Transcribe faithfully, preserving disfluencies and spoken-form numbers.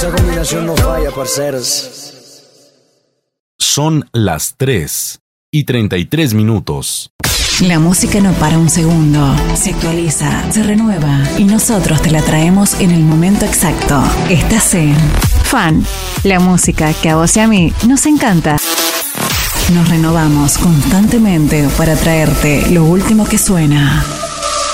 Esa combinación no falla, parceros. Son las tres y treinta y tres minutos. La música no para un segundo. Se actualiza, se renueva y nosotros te la traemos en el momento exacto. Estás en Fan, la música que a vos y a mí nos encanta. Nos renovamos constantemente para traerte lo último que suena.